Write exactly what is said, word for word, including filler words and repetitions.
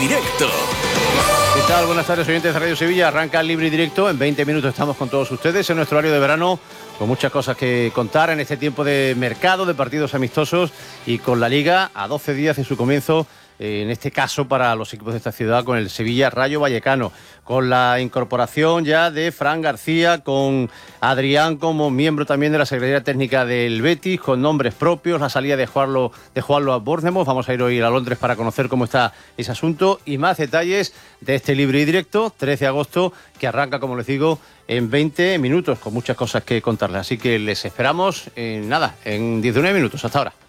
Directo. ¿Qué tal? Buenas tardes, oyentes de Radio Sevilla. Arranca el Libre y Directo. En veinte minutos estamos con todos ustedes en nuestro horario de verano, con muchas cosas que contar en este tiempo de mercado, de partidos amistosos y con la Liga a doce días de su comienzo, en este caso para los equipos de esta ciudad, con el Sevilla Rayo Vallecano, con la incorporación ya de Fran García, con Adrián como miembro también de la Secretaría Técnica del Betis, con nombres propios, la salida de Juanlo, de Juanlo a Bournemouth. Vamos a ir hoy a Londres para conocer cómo está ese asunto y más detalles de este Libre y Directo, trece de agosto, que arranca, como les digo, en veinte minutos, con muchas cosas que contarles. Así que les esperamos en nada, en diecinueve minutos. Hasta ahora.